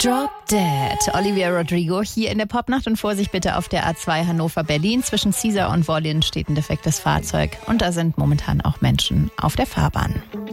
Drop Dead. Olivia Rodrigo hier in der Popnacht und Vorsicht bitte auf der A2 Hannover-Berlin. Zwischen Caesar und Wollin steht ein defektes Fahrzeug und da sind momentan auch Menschen auf der Fahrbahn.